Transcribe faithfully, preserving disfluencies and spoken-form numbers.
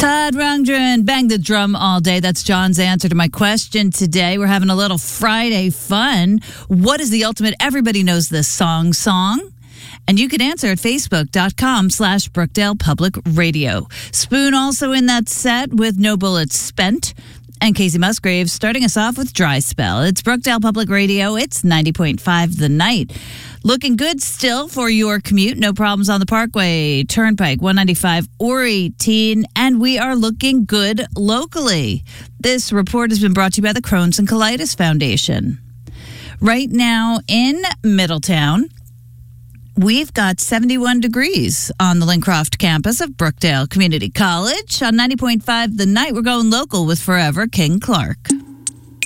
Todd Rundgren, bang the drum all day. That's John's answer to my question today. We're having a little Friday fun. What is the ultimate everybody knows this song song? And you can answer at facebook.com slash Brookdale Public Radio. Spoon also in that set with No Bullets Spent. And Casey Musgraves starting us off with Dry Spell. It's Brookdale Public Radio. It's ninety point five The Night. Looking good still for your commute. No problems on the Parkway, Turnpike, one ninety-five or eighteen. And we are looking good locally. This report has been brought to you by the Crohn's and Colitis Foundation. Right now in Middletown, we've got seventy-one degrees on the Lincroft campus of Brookdale Community College. On ninety point five The Night, we're going local with Forever King Clark.